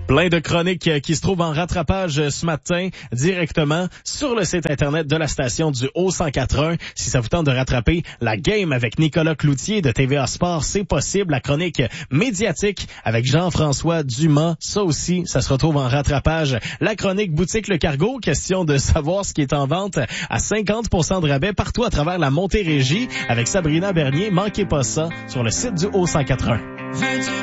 Plein de chroniques qui se trouvent en rattrapage ce matin directement sur le site internet de la station du Haut-104.1. Si ça vous tente de rattraper la game avec Nicolas Cloutier de TVA Sport, c'est possible. La chronique médiatique avec Jean-François Dumas, ça aussi, ça se retrouve en rattrapage. La chronique Boutique Le Cargo, question de savoir ce qui est en vente à 50% de rabais partout à travers la Montérégie avec Sabrina Bernier. Manquez pas ça sur le site du Haut-104.1.